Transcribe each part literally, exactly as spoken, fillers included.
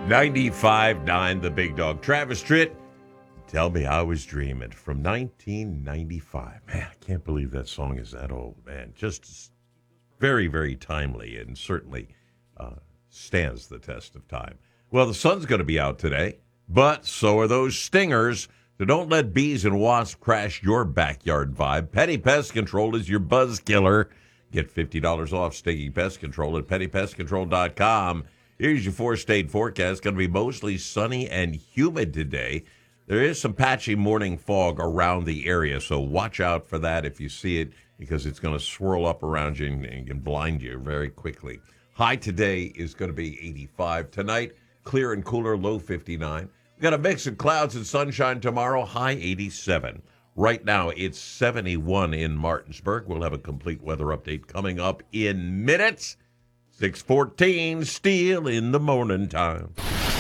ninety-five point nine The Big Dog. Travis Tritt, Tell Me I Was Dreaming from nineteen ninety-five. Man, I can't believe that song is that old, man. Just very, very timely and certainly uh, stands the test of time. Well, the sun's going to be out today, but so are those stingers. So don't let bees and wasps crash your backyard vibe. Petty Pest Control is your buzz killer. Get fifty dollars off stinging pest control at petty pest control dot com. Here's your four-state forecast. It's going to be mostly sunny and humid today. There is some patchy morning fog around the area, so watch out for that if you see it, because it's going to swirl up around you and, and blind you very quickly. High today is going to be eighty-five. Tonight, clear and cooler, low fifty-nine. We've got a mix of clouds and sunshine tomorrow, high eighty-seven. Right now, it's seventy-one in Martinsburg. We'll have a complete weather update coming up in minutes. six fourteen, still in the morning time.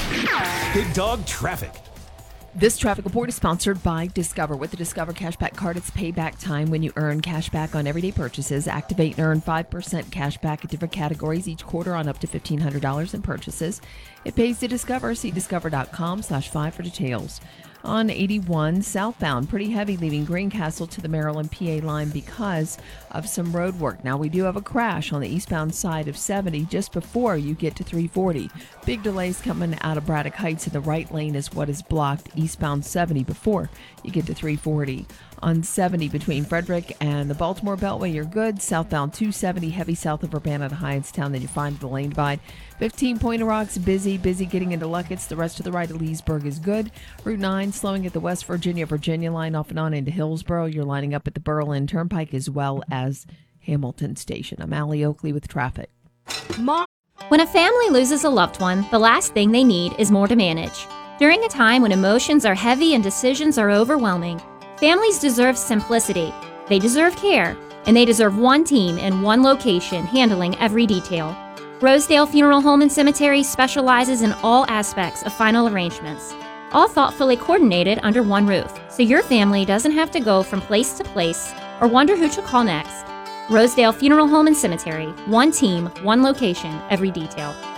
Big Dog Traffic. This traffic report is sponsored by Discover. With the Discover Cashback Card, it's payback time when you earn cash back on everyday purchases. Activate and earn five percent cash back at different categories each quarter on up to fifteen hundred dollars in purchases. It pays to Discover. See discover.com slash five for details. On eighty-one southbound, pretty heavy leaving Greencastle to the Maryland P A line because of some road work. Now, we do have a crash on the eastbound side of seventy just before you get to three forty. Big delays coming out of Braddock Heights in the right lane is what is blocked eastbound seventy before you get to three forty. On seventy between Frederick and the Baltimore Beltway, you're good. Southbound two seventy, heavy south of Urbana to Hyanstown, then you find the lane divide. fifteen Point of Rocks, busy, busy getting into Luckett's. The rest of the right of Leesburg is good. Route nine slowing at the West Virginia, Virginia line off and on into Hillsborough. You're lining up at the Berlin Turnpike as well as Hamilton Station. I'm Allie Oakley with traffic. Mom. When a family loses a loved one, the last thing they need is more to manage. During a time when emotions are heavy and decisions are overwhelming, families deserve simplicity, they deserve care, and they deserve one team in one location handling every detail. Rosedale Funeral Home and Cemetery specializes in all aspects of final arrangements, all thoughtfully coordinated under one roof, so your family doesn't have to go from place to place or wonder who to call next. Rosedale Funeral Home and Cemetery, one team, one location, every detail.